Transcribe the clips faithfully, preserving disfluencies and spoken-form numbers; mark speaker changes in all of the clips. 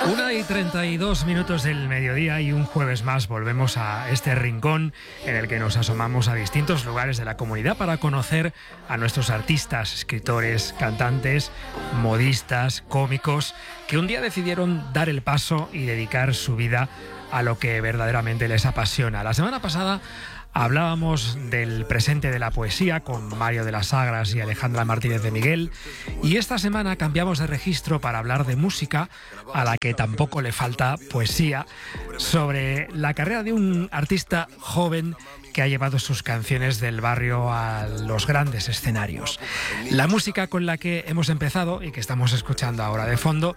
Speaker 1: Una y treinta y dos minutos del mediodía y un jueves más volvemos a este rincón en el que nos asomamos a distintos lugares de la comunidad para conocer a nuestros artistas, escritores, cantantes, modistas, cómicos, que un día decidieron dar el paso y dedicar su vida a lo que verdaderamente les apasiona. La semana pasada hablábamos del presente de la poesía con Mario de las Sagras y Alejandra Martínez de Miguel, y esta semana cambiamos de registro para hablar de música, a la que tampoco le falta poesía, sobre la carrera de un artista joven que ha llevado sus canciones del barrio a los grandes escenarios. La música con la que hemos empezado y que estamos escuchando ahora de fondo,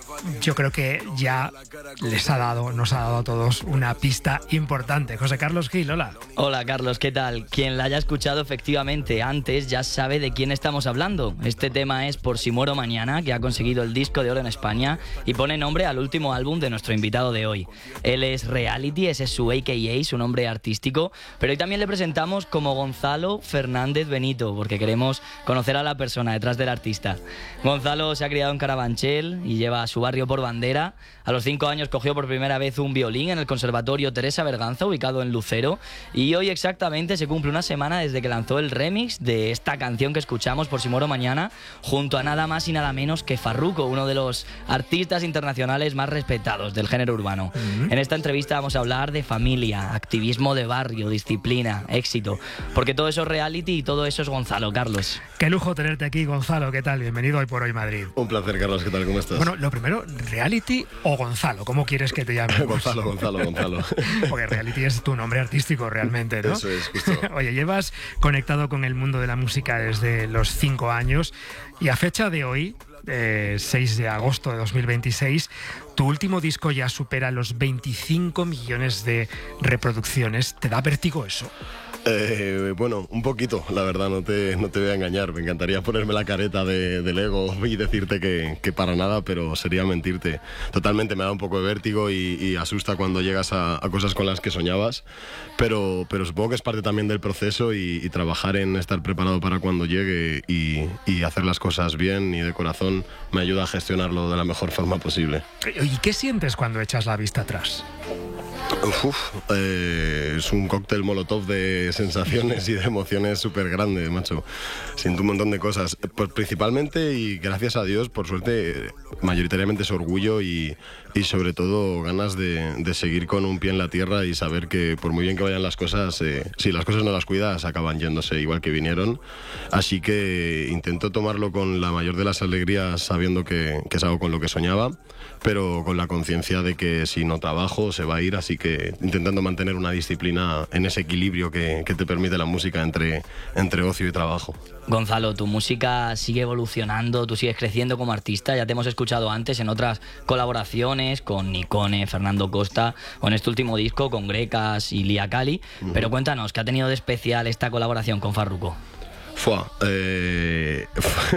Speaker 1: yo creo que ya les ha dado, nos ha dado a todos una pista importante. José Carlos Gil, hola.
Speaker 2: Hola Carlos, ¿qué tal? Quien la haya escuchado efectivamente antes ya sabe de quién estamos hablando. Este tema es Por si muero mañana, que ha conseguido el disco de oro en España y pone nombre al último álbum de nuestro invitado de hoy. Él es Reality, ese es su A K A, su nombre artístico, pero hoy también le presentamos como Gonzalo Fernández Benito, porque queremos conocer a la persona detrás del artista. Gonzalo se ha criado en Carabanchel y lleva a su barrio por bandera. A los cinco años cogió por primera vez un violín en el Conservatorio Teresa Berganza, ubicado en Lucero, y hoy exactamente se cumple una semana desde que lanzó el remix de esta canción que escuchamos, Por si muero mañana, junto a nada más y nada menos que Farruko, uno de los artistas internacionales más respetados del género urbano. Uh-huh. En esta entrevista vamos a hablar de familia, activismo de barrio, disciplina, éxito, porque todo eso es reality y todo eso es Gonzalo. Carlos,
Speaker 1: qué lujo tenerte aquí, Gonzalo. ¿Qué tal? Bienvenido Hoy por Hoy Madrid.
Speaker 3: Un placer, Carlos. ¿Qué tal? ¿Cómo estás?
Speaker 1: Bueno, lo primero, ¿reality o Gonzalo? ¿Cómo quieres que te llame?
Speaker 3: Gonzalo, Gonzalo, Gonzalo.
Speaker 1: Porque reality es tu nombre artístico realmente, ¿no?
Speaker 3: Eso es, justo.
Speaker 1: Oye, llevas conectado con el mundo de la música desde los cinco años y a fecha de hoy, eh, seis de agosto de dos mil veintiséis, tu último disco ya supera los veinticinco millones de reproducciones. ¿Te da vértigo eso?
Speaker 3: Eh, bueno, un poquito, la verdad, no te, no te voy a engañar. Me encantaría ponerme la careta de, del ego y decirte que, que para nada, pero sería mentirte. Totalmente, me da un poco de vértigo y, y asusta cuando llegas a, a cosas con las que soñabas, pero, pero supongo que es parte también del proceso y, y trabajar en estar preparado para cuando llegue y, y hacer las cosas bien y de corazón me ayuda a gestionarlo de la mejor forma posible.
Speaker 1: ¿Y qué sientes cuando echas la vista atrás?
Speaker 3: Uf, eh, es un cóctel molotov de sensaciones y de emociones súper grande, macho. Siento un montón de cosas. Pues principalmente, y gracias a Dios, por suerte, mayoritariamente es orgullo y, y sobre todo ganas de, de seguir con un pie en la tierra y saber que por muy bien que vayan las cosas, eh, si las cosas no las cuidas, acaban yéndose igual que vinieron. Así que intento tomarlo con la mayor de las alegrías, sabiendo que, que es algo con lo que soñaba, pero con la conciencia de que si no trabajo se va a ir, así que intentando mantener una disciplina en ese equilibrio que, que te permite la música entre, entre ocio y trabajo.
Speaker 2: Gonzalo, tu música sigue evolucionando, tú sigues creciendo como artista, ya te hemos escuchado antes en otras colaboraciones con Nicone, Fernando Costa, o en este último disco con Grecas y Lía Cali, uh-huh. Pero cuéntanos, ¿qué ha tenido de especial esta colaboración con Farruko?
Speaker 3: Fua, eh,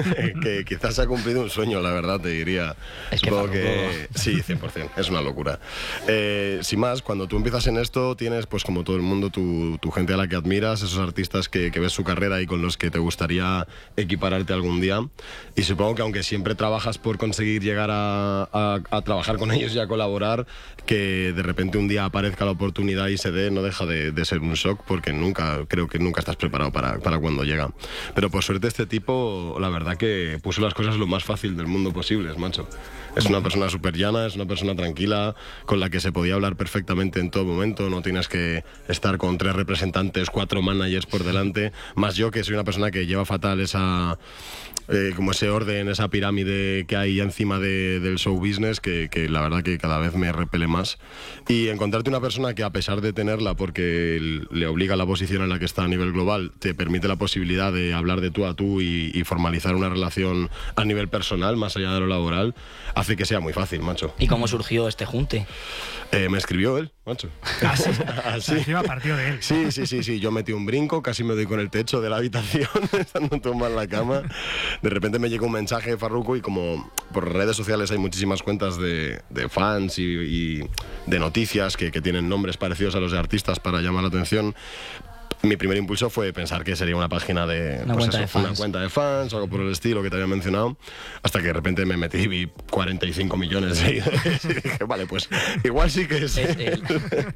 Speaker 3: que quizás se ha cumplido un sueño, la verdad, te diría.
Speaker 2: Es que, Farruko...
Speaker 3: que sí, cien por ciento, es una locura. Eh, sin más, cuando tú empiezas en esto, tienes, pues como todo el mundo, tu, tu gente a la que admiras, esos artistas que, que ves su carrera y con los que te gustaría equipararte algún día. Y supongo que aunque siempre trabajas por conseguir llegar a, a, a trabajar con ellos y a colaborar, que de repente un día aparezca la oportunidad y se dé, no deja de, de ser un shock, porque nunca, creo que nunca estás preparado para, para cuando llega. Pero por suerte este tipo, la verdad que puso las cosas lo más fácil del mundo posibles, macho. Es una persona súper llana, es una persona tranquila, con la que se podía hablar perfectamente en todo momento, no tienes que estar con tres representantes, cuatro managers por delante, más yo que soy una persona que lleva fatal esa... Eh, como ese orden, esa pirámide que hay encima de, del show business, que, que la verdad que cada vez me repele más. Y encontrarte una persona que, a pesar de tenerla, porque le obliga a la posición en la que está a nivel global, te permite la posibilidad de hablar de tú a tú y, y formalizar una relación a nivel personal, más allá de lo laboral, hace que sea muy fácil, macho.
Speaker 2: ¿Y cómo surgió este junte?
Speaker 3: Eh, me escribió él, macho.
Speaker 1: Así, así. Encima partió de él.
Speaker 3: Sí, sí, sí, sí. Yo metí un brinco, casi me doy con el techo de la habitación, estando tumbado en la cama. De repente me llegó un mensaje de Farruko y como por redes sociales hay muchísimas cuentas de, de fans y, y de noticias que, que tienen nombres parecidos a los de artistas para llamar la atención, mi primer impulso fue pensar que sería una página de,
Speaker 2: una,
Speaker 3: pues
Speaker 2: cuenta,
Speaker 3: eso,
Speaker 2: de
Speaker 3: una cuenta de fans o algo por el estilo que te había mencionado, hasta que de repente me metí y vi cuarenta y cinco millones de seguidores y dije, vale, pues igual sí que es,
Speaker 2: es él.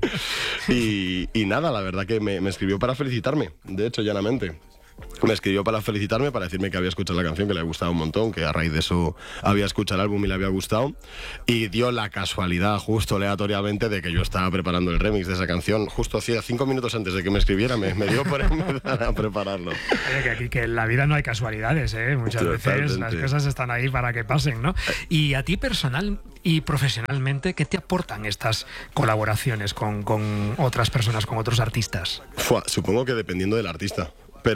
Speaker 3: y, y nada, la verdad que me, me escribió para felicitarme, de hecho, llanamente. Me escribió para felicitarme, para decirme que había escuchado la canción, que le había gustado un montón, que a raíz de eso había escuchado el álbum y le había gustado. Y dio la casualidad, justo aleatoriamente, de que yo estaba preparando el remix de esa canción. Justo hacía cinco minutos antes de que me escribiera, me, me dio por empezar a prepararlo.
Speaker 1: Oye, que aquí que en la vida no hay casualidades, ¿eh? Muchas
Speaker 3: Totalmente.
Speaker 1: veces las cosas están ahí para que pasen, ¿no? Y a ti personal y profesionalmente, ¿qué te aportan estas colaboraciones con, con otras personas, con otros artistas?
Speaker 3: Fua, supongo que dependiendo del artista.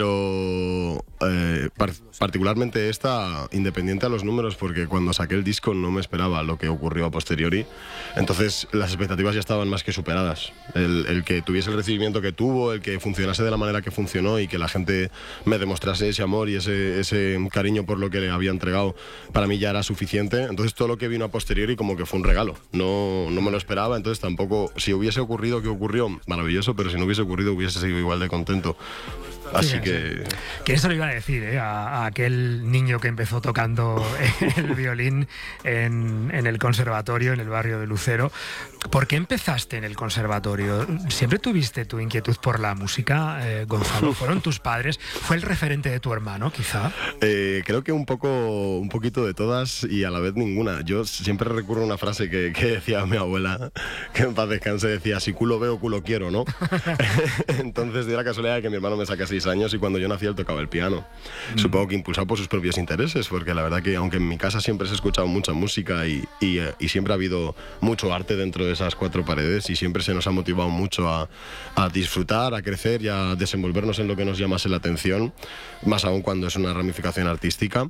Speaker 3: Pero eh, par particularmente esta, independiente a los números, porque cuando saqué el disco no me esperaba lo que ocurrió a posteriori. Entonces las expectativas ya estaban más que superadas. El, el que tuviese el recibimiento que tuvo, el que funcionase de la manera que funcionó y que la gente me demostrase ese amor y ese, ese cariño por lo que le había entregado, para mí ya era suficiente. Entonces todo lo que vino a posteriori como que fue un regalo. No, no me lo esperaba, entonces tampoco, si hubiese ocurrido que ocurrió, maravilloso, pero si no hubiese ocurrido hubiese sido igual de contento. Así que...
Speaker 1: Que eso lo iba a decir, ¿eh? a, a aquel niño que empezó tocando el violín en, en el conservatorio, en el barrio de Lucero. ¿Por qué empezaste en el conservatorio? ¿Siempre tuviste tu inquietud por la música, eh, Gonzalo? ¿Fueron tus padres? ¿Fue el referente de tu hermano, quizá?
Speaker 3: Eh, creo que un poco, un poquito de todas y a la vez ninguna. Yo siempre recurro a una frase que, que decía mi abuela, que en paz descanse, decía, si culo veo, culo quiero, ¿no? Entonces dio la casualidad de que mi hermano me saca seis años y cuando yo nací él tocaba el piano. Mm. Supongo que impulsado por sus propios intereses, porque la verdad que aunque en mi casa siempre se ha escuchado mucha música y, y, y siempre ha habido mucho arte dentro de esas cuatro paredes y siempre se nos ha motivado mucho a, a disfrutar, a crecer y a desenvolvernos en lo que nos llamase la atención, más aún cuando es una ramificación artística.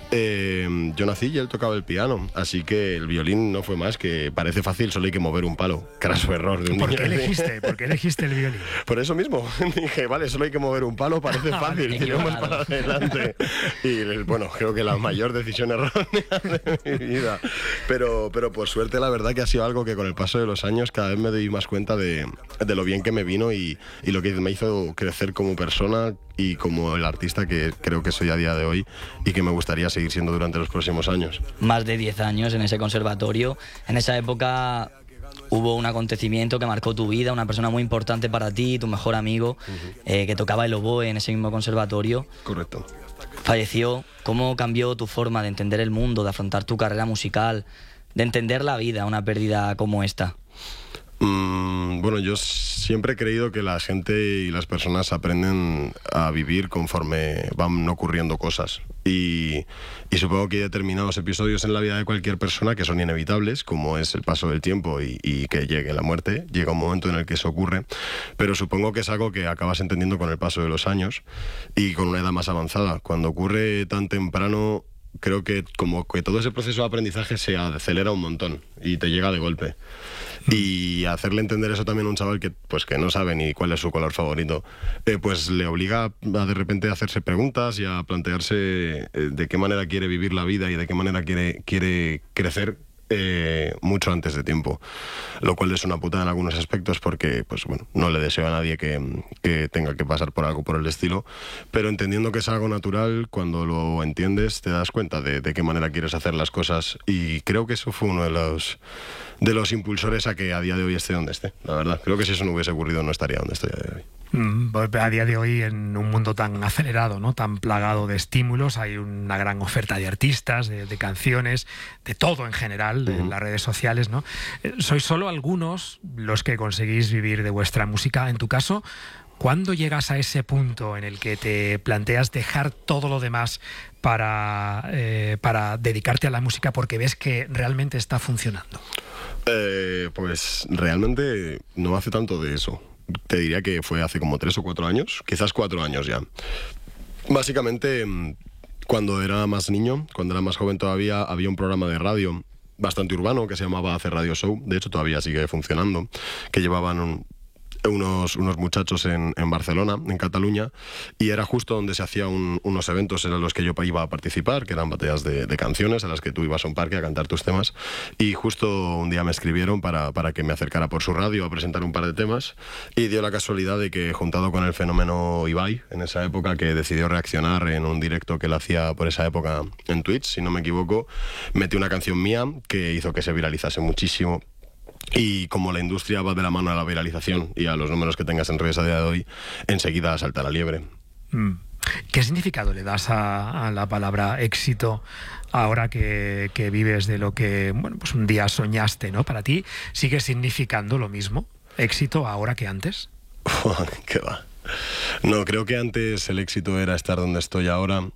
Speaker 3: Eh, yo nací y él tocaba el piano, así que el violín no fue más que parece fácil, solo hay que mover un palo. Craso error de un
Speaker 1: ¿Por
Speaker 3: niño.
Speaker 1: qué elegiste? ¿Por qué elegiste el violín?
Speaker 3: Por eso mismo, dije, vale, solo hay que mover un palo, parece fácil, tiremos para adelante. Y bueno, creo que la mayor decisión errónea de mi vida. Pero, pero por suerte la verdad que ha sido algo que con el paso de los años cada vez me doy más cuenta de, de lo bien que me vino y, y lo que me hizo crecer como persona y como el artista que creo que soy a día de hoy y que me gustaría seguir siendo durante los próximos años.
Speaker 2: Más de diez años en ese conservatorio. En esa época hubo un acontecimiento que marcó tu vida, una persona muy importante para ti, tu mejor amigo, uh-huh. eh, que tocaba el oboe en ese mismo conservatorio.
Speaker 3: Correcto.
Speaker 2: Falleció. ¿Cómo cambió tu forma de entender el mundo, de afrontar tu carrera musical, de entender la vida, una pérdida como esta?
Speaker 3: Mm, bueno, yo siempre he creído que la gente y las personas aprenden a vivir conforme van ocurriendo cosas. Y, y supongo que hay determinados episodios en la vida de cualquier persona que son inevitables, como es el paso del tiempo y, y que llegue la muerte. Llega un momento en el que eso ocurre, pero supongo que es algo que acabas entendiendo con el paso de los años y con una edad más avanzada. Cuando ocurre tan temprano, creo que como que todo ese proceso de aprendizaje se acelera un montón y te llega de golpe. Y hacerle entender eso también a un chaval que, pues, que no sabe ni cuál es su color favorito, eh, pues le obliga a de repente a hacerse preguntas y a plantearse eh, de qué manera quiere vivir la vida y de qué manera quiere, quiere crecer eh, mucho antes de tiempo. Lo cual es una putada en algunos aspectos porque, pues bueno, no le deseo a nadie que, que tenga que pasar por algo por el estilo, pero entendiendo que es algo natural, cuando lo entiendes te das cuenta de, de qué manera quieres hacer las cosas y creo que eso fue uno de los de los impulsores a que a día de hoy esté donde esté, la verdad. Creo que si eso no hubiese ocurrido no estaría donde estoy a día de hoy.
Speaker 1: A día de hoy, en un mundo tan acelerado, ¿no? Tan plagado de estímulos, hay una gran oferta de artistas, de, de canciones, de todo en general, de uh-huh. las redes sociales, ¿no? Sois solo algunos los que conseguís vivir de vuestra música. En tu caso, ¿cuándo llegas a ese punto en el que te planteas dejar todo lo demás para, eh, para dedicarte a la música porque ves que realmente está funcionando?
Speaker 3: Eh, pues realmente no hace tanto de eso. Te diría que fue hace como tres o cuatro años, quizás cuatro años ya. Básicamente, cuando era más niño, cuando era más joven todavía, había un programa de radio bastante urbano que se llamaba Hacer Radio Show, de hecho todavía sigue funcionando, que llevaban un, unos, unos muchachos en, en Barcelona, en Cataluña, y era justo donde se hacían un, unos eventos en los que yo iba a participar, que eran batallas de, de canciones, a las que tú ibas a un parque a cantar tus temas, y justo un día me escribieron para, para que me acercara por su radio a presentar un par de temas, y dio la casualidad de que, juntado con el fenómeno Ibai, en esa época, que decidió reaccionar en un directo que él hacía por esa época en Twitch, si no me equivoco, metí una canción mía que hizo que se viralizase muchísimo. Y como la industria va de la mano a la viralización y a los números que tengas en redes a día de hoy, enseguida salta la liebre.
Speaker 1: Mm. ¿Qué significado le das a, a la palabra éxito ahora que, que vives de lo que, bueno, pues un día soñaste, ¿no? ¿Para ti sigue significando lo mismo, éxito, ahora que antes?
Speaker 3: ¿Qué va? No, creo que antes el éxito era estar donde estoy ahora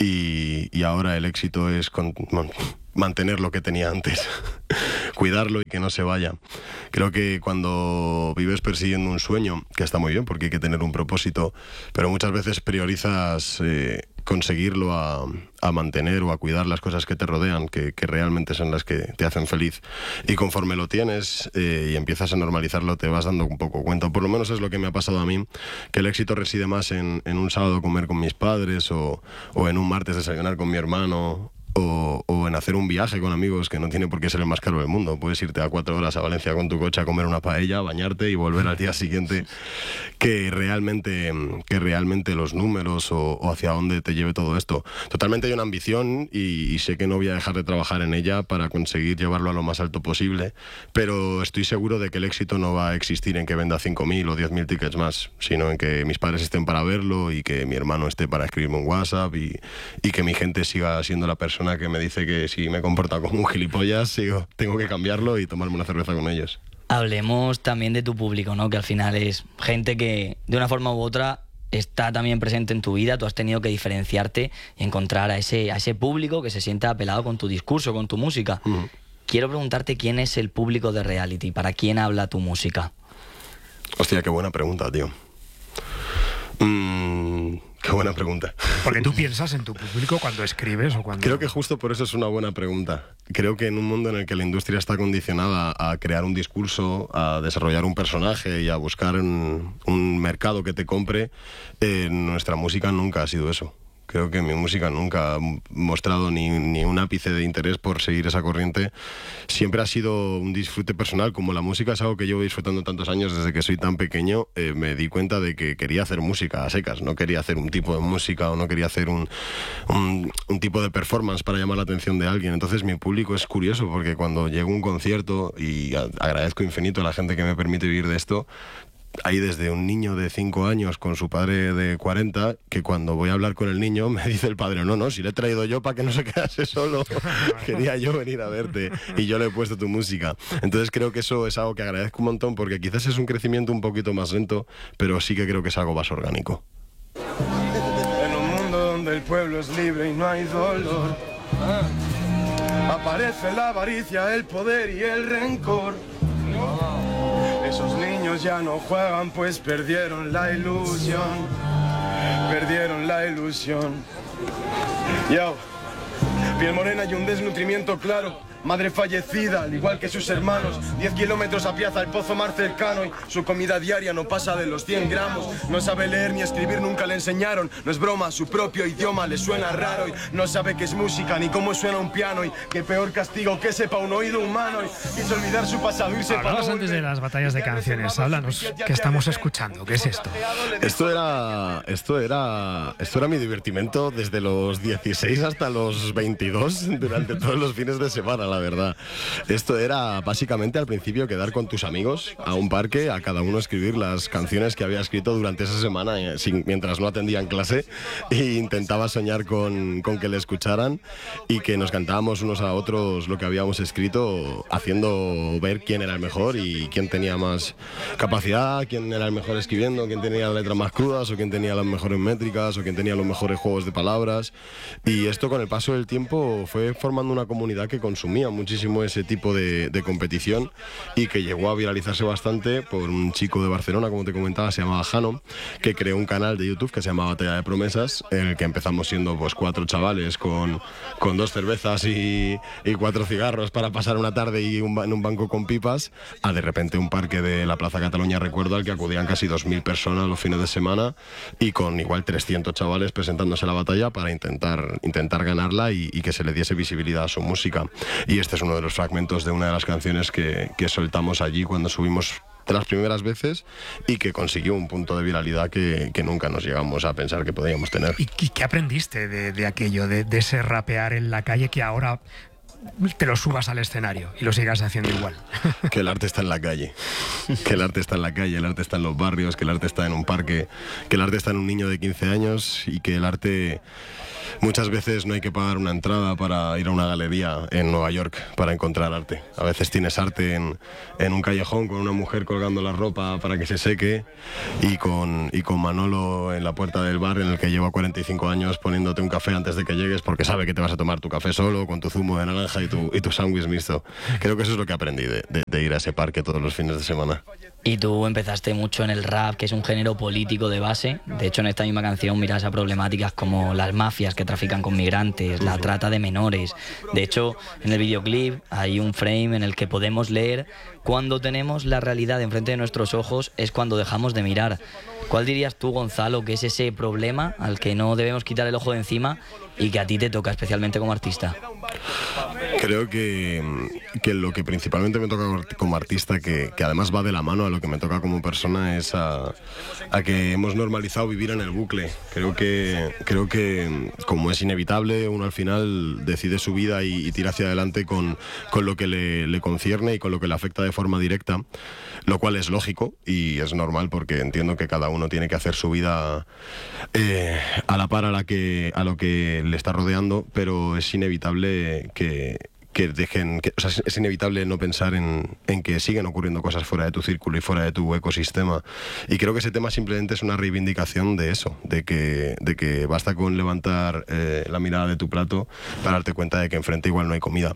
Speaker 3: y, y ahora el éxito es con, man, mantener lo que tenía antes. Cuidarlo y que no se vaya. Creo que cuando vives persiguiendo un sueño, que está muy bien porque hay que tener un propósito, pero muchas veces priorizas eh, conseguirlo a, a mantener o a cuidar las cosas que te rodean, que, que realmente son las que te hacen feliz. Y conforme lo tienes eh, y empiezas a normalizarlo, te vas dando un poco cuenta. Por lo menos es lo que me ha pasado a mí, que el éxito reside más en, en un sábado comer con mis padres o, o en un martes desayunar con mi hermano. O, o en hacer un viaje con amigos que no tiene por qué ser el más caro del mundo. Puedes irte a cuatro horas a Valencia con tu coche a comer una paella, bañarte y volver al día siguiente. Que realmente, que realmente los números o, o hacia dónde te lleve todo esto. Totalmente hay una ambición y, y sé que no voy a dejar de trabajar en ella para conseguir llevarlo a lo más alto posible, pero estoy seguro de que el éxito no va a existir en que venda cinco mil o diez mil tickets más, sino en que mis padres estén para verlo y que mi hermano esté para escribirme un WhatsApp y, y que mi gente siga siendo la persona que me dice que si me comporta como un gilipollas, sigo, tengo que cambiarlo y tomarme una cerveza con ellos.
Speaker 2: Hablemos también de tu público, ¿no? Que al final es gente que de una forma u otra está también presente en tu vida. Tú has tenido que diferenciarte y encontrar a ese, a ese público que se sienta apelado con tu discurso, con tu música. Uh-huh. Quiero preguntarte quién es el público de Reality, ¿para quién habla tu música?
Speaker 3: Hostia, qué buena pregunta, tío. Mm, qué buena pregunta.
Speaker 1: Porque tú piensas en tu público cuando escribes o cuando...
Speaker 3: Creo que justo por eso es una buena pregunta. Creo que en un mundo en el que la industria está condicionada a crear un discurso, a desarrollar un personaje y a buscar un, un mercado que te compre, eh, nuestra música nunca ha sido eso. Creo que mi música nunca ha mostrado ni, ni un ápice de interés por seguir esa corriente. Siempre ha sido un disfrute personal. Como la música es algo que llevo disfrutando tantos años desde que soy tan pequeño, eh, me di cuenta de que quería hacer música a secas. No quería hacer un tipo de música o no quería hacer un, un, un tipo de performance para llamar la atención de alguien. Entonces mi público es curioso porque cuando llego a un concierto, y a, agradezco infinito a la gente que me permite vivir de esto, hay desde un niño de cinco años con su padre de cuarenta, que cuando voy a hablar con el niño me dice el padre, no, no, si le he traído yo para que no se quedase solo, quería yo venir a verte y yo le he puesto tu música. Entonces creo que eso es algo que agradezco un montón, porque quizás es un crecimiento un poquito más lento, pero sí que creo que es algo más orgánico.
Speaker 4: En un mundo donde el pueblo es libre y no hay dolor, aparece la avaricia, el poder y el rencor. Esos niños ya no juegan, pues perdieron la ilusión. Perdieron la ilusión. Yo, piel morena y un desnutrimiento claro. Madre fallecida, al igual que sus hermanos. Diez kilómetros a Piazza, el pozo mar cercano. Y su comida diaria no pasa de los cien gramos. No sabe leer ni escribir, nunca le enseñaron. No es broma, su propio idioma le suena raro. Y no sabe qué es música, ni cómo suena un piano. Y qué peor castigo que sepa un oído humano. Y quiso olvidar su pasado, irse para...
Speaker 1: Hablabas antes de las batallas de canciones. Háblanos, ¿qué estamos escuchando? ¿Qué es esto?
Speaker 3: Esto era, esto era, esto era mi divertimento desde los dieciséis hasta los veintidós, durante todos los fines de semana, la verdad. Esto era básicamente al principio quedar con tus amigos a un parque, a cada uno escribir las canciones que había escrito durante esa semana eh, sin, mientras no atendían clase, e intentaba soñar con, con que le escucharan y que nos cantábamos unos a otros lo que habíamos escrito, haciendo ver quién era el mejor y quién tenía más capacidad, quién era el mejor escribiendo, quién tenía las letras más crudas o quién tenía las mejores métricas o quién tenía los mejores juegos de palabras. Y esto con el paso del tiempo fue formando una comunidad que consumía consumía muchísimo ese tipo de, de competición y que llegó a viralizarse bastante por un chico de Barcelona, como te comentaba, se llamaba Jano, que creó un canal de YouTube que se llama Batalla de Promesas, en el que empezamos siendo pues cuatro chavales con, con dos cervezas y, y cuatro cigarros para pasar una tarde y un, en un banco con pipas, a de repente un parque de la Plaza Cataluña, recuerdo, al que acudían casi dos mil personas los fines de semana y con igual trescientos chavales presentándose a la batalla para intentar, intentar ganarla y, y que se le diese visibilidad a su música. Y este es uno de los fragmentos de una de las canciones que, que soltamos allí cuando subimos de las primeras veces y que consiguió un punto de viralidad que, que nunca nos llegamos a pensar que podíamos tener.
Speaker 1: ¿Y, y qué aprendiste de, de aquello, de, de ese rapear en la calle que ahora te lo subas al escenario y lo sigas haciendo igual?
Speaker 3: Que el arte está en la calle, que el arte está en la calle, el arte está en los barrios, que el arte está en un parque, que el arte está en un niño de quince años y que el arte... Muchas veces no hay que pagar una entrada para ir a una galería en Nueva York para encontrar arte. A veces tienes arte en, en un callejón con una mujer colgando la ropa para que se seque y con, y con Manolo en la puerta del bar en el que lleva cuarenta y cinco años poniéndote un café antes de que llegues porque sabe que te vas a tomar tu café solo con tu zumo de naranja y tu, y tu sándwich mixto. Creo que eso es lo que aprendí de, de, de ir a ese parque todos los fines de semana.
Speaker 2: Y tú empezaste mucho en el rap, que es un género político de base. De hecho, en esta misma canción miras a problemáticas como las mafias que trafican con migrantes, la trata de menores. De hecho, en el videoclip hay un frame en el que podemos leer: cuando tenemos la realidad enfrente de nuestros ojos es cuando dejamos de mirar. ¿Cuál dirías tú, Gonzalo, que es ese problema al que no debemos quitar el ojo de encima y que a ti te toca especialmente como artista?
Speaker 3: Creo que, que lo que principalmente me toca como artista, que, que además va de la mano a lo que me toca como persona, es a, a que hemos normalizado vivir en el bucle. Creo que, creo que como es inevitable, uno al final decide su vida y, y tira hacia adelante con, con lo que le, le concierne y con lo que le afecta de forma directa, lo cual es lógico y es normal porque entiendo que cada uno tiene que hacer su vida eh, a la par a, la que, a lo que le está rodeando, pero es inevitable que... que dejen, que, o sea, es inevitable no pensar en, en que siguen ocurriendo cosas fuera de tu círculo y fuera de tu ecosistema. Y creo que ese tema simplemente es una reivindicación de eso, de que, de que basta con levantar eh, la mirada de tu plato para darte cuenta de que enfrente igual no hay comida.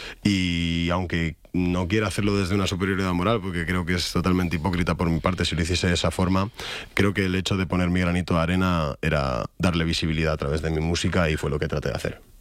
Speaker 3: Y aunque no quiero hacerlo desde una superioridad moral, porque creo que es totalmente hipócrita por mi parte si lo hiciese de esa forma, creo que el hecho de poner mi granito de arena era darle visibilidad a través de mi música y fue lo que traté de hacer.